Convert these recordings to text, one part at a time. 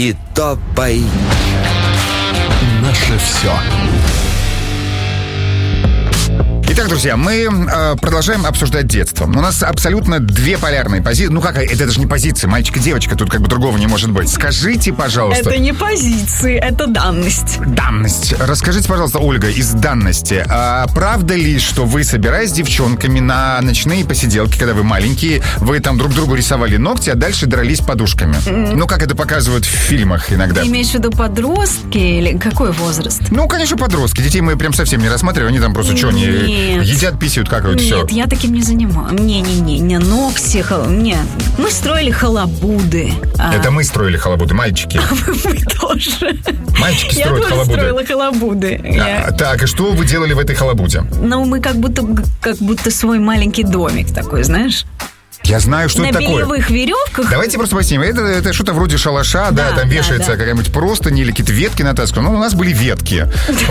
и топай. Наше все. Итак, друзья, мы продолжаем обсуждать детство. У нас абсолютно две полярные позиции. Ну как, это же не позиции, мальчик и девочка, тут как бы другого не может быть. Скажите, пожалуйста. Это не позиции, это данность. Данность. Расскажите, пожалуйста, Ольга, из данности. Правда ли, что вы, собираясь с девчонками на ночные посиделки, когда вы маленькие, вы там друг другу рисовали ногти, а дальше дрались подушками? Ну, как это показывают в фильмах иногда. Ты имеешь в виду подростки или какой возраст? Ну, конечно, подростки. Детей мы прям совсем не рассматриваем, они там просто что, они едят, писают, какают, все. Нет, я таким не занимаюсь. Не ногти, нет. Мы строили халабуды. Это мы строили халабуды, мальчики. Вы тоже. Мальчики строят халабуды. Я строила халабуды. Так, и что вы делали в этой халабуде? Ну, мы как будто свой маленький домик такой, знаешь. Я знаю, что это такое. На бельевых веревках. Давайте просто поясним. Это что-то вроде шалаша, да, там вешается какая-нибудь простынь или какие-то ветки натаскивают. Ну, у нас были ветки.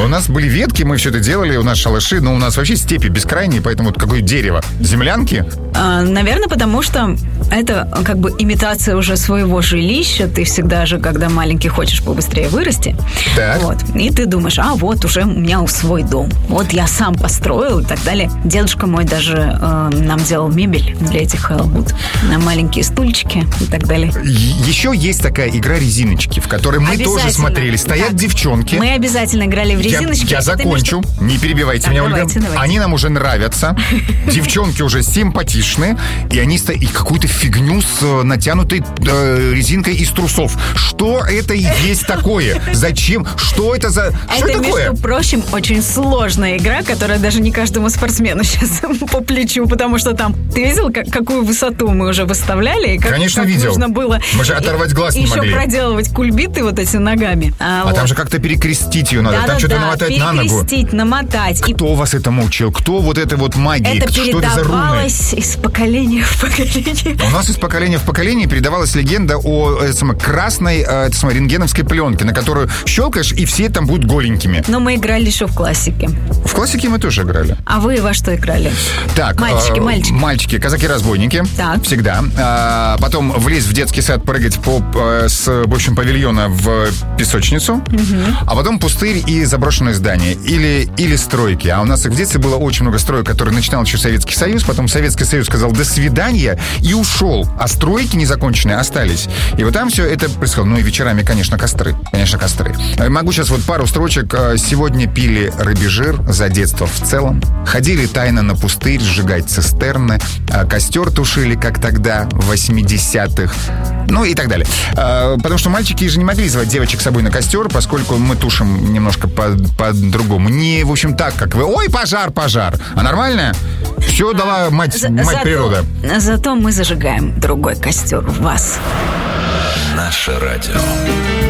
Мы все это делали, у нас шалаши, но у нас вообще степи бескрайние, поэтому вот какое дерево? Землянки? Наверное, потому что это как бы имитация уже своего жилища. Ты всегда же, когда маленький, хочешь побыстрее вырасти. Так. Вот. И ты думаешь, вот уже у меня свой дом. Вот я сам построил и так далее. Дедушка мой даже нам делал мебель для этих халабуд. На маленькие стульчики и так далее. Еще есть такая игра резиночки, в которой мы тоже смотрели. Стоят девчонки. Мы обязательно играли в резиночки. Я закончу. Не перебивайте меня, Ольга. Давайте. Они нам уже нравятся. Девчонки уже симпатичные. И они стоят какую-то фигню с натянутой резинкой из трусов. Что это и есть такое? Зачем? Что это за... Что это такое? Между прочим, очень сложная игра, которая даже не каждому спортсмену сейчас по плечу, потому что там... Ты видел, какую высоту мы уже выставляли? И Конечно, видел. Нужно было... Мы же оторвать глаз не могли. Еще проделывать кульбиты вот эти ногами. А там же как-то перекрестить ее надо. Там что-то намотать на ногу. Перекрестить, намотать. Кто вас этому учил? Кто вот этой вот магии? Это что это за руны? передавалось из поколения в поколение. У нас из поколения в поколение передавалась легенда о красной рентгеновской пленке, на которую щелкаешь, и все там будут голенькими. Но мы играли еще в классике. В классике мы тоже играли. А вы во что играли? Так, мальчики, казаки-разбойники. Так. Всегда. Потом влезть в детский сад, прыгать с павильона в песочницу. А потом пустырь и заброшенное здание. Или стройки. А у нас в детстве было очень много строек, которые начинал еще Советский Союз. Потом Советский Союз сказал «до свидания» и ушел. А стройки незаконченные остались. И вот там все это происходило. Ну и вечерами, конечно, костры. Могу сейчас вот пару строчек. Сегодня пили рыбий-жир за детство в целом. Ходили тайно на пустырь сжигать цистерны. Костер тушили, как тогда, в 80-х. Ну и так далее. Потому что мальчики же не могли звать девочек с собой на костер, поскольку мы тушим немножко по-другому. Не, в общем, так, как вы. Ой, пожар. А нормально? Все дала мать природа. Зато мы зажигаем другой костер в вас. Наше радио.